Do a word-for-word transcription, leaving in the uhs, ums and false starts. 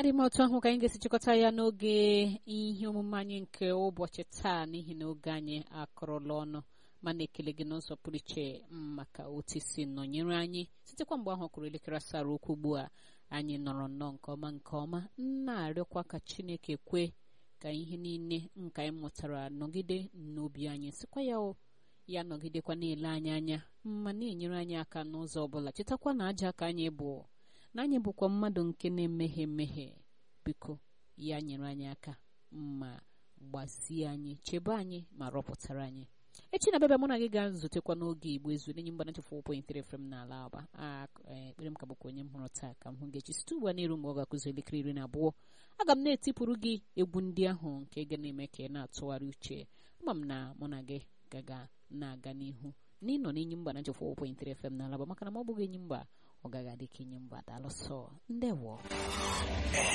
adị m otu ahụ ka anyị ga-esi chịkọta ya n'oge ihe omume anyị nke ụbọchị taa, n'ihi na oge anyị akọrọla ọnụ, mana ekele gị n'ụzọ pụrụ iche maka otu isi nọnyere anyị sitekwa mgbe ahụ kụrụ elekere asaa okwu ugbu a. Anyị nọrọ nnọọ nke ọma nke ọma, na-arịọkwa ka Chineke kwe ka ihe niile nke anyị mụtara nọgide n'obi anyị, sikwa ya o ya nọgidekwa na-ele anyị anya ma na-enyere anyị aka n'ụzọ ọbụla. Chetakwa na aja aka anyị bụ na anyị bụkwa mmadụ nke na-emehie emehie. Biko ya nyere anyị aka ma gbazie anyị, chebe anyị ma rọpụtara anyị. Echi na bebe mụ na gị ga-azutekwa n'oge Igbo ezu n'enyi mgbanachi four point three F M n'ala Aba. Ekpere m ka bụkwa onye m hụrụ taa ka m hụ ga-echi site ugbu a n'iru mgbe ọ ga-akụzi elekere iri na abụọ. Aga m na-etipụrụ gị egwu ndị ahụ nke ga na-eme ka ị na-atụgharị uche. Ama m na mụ na gị gaga na-aga n'ihu n'ịnọ n'enyi mgbanachi four point three F M n'ala Aba, maka na ma ọ bụghị enyi mgba ọ gaghị adị ka enyi mgba. Daalụ sọ, ndewo.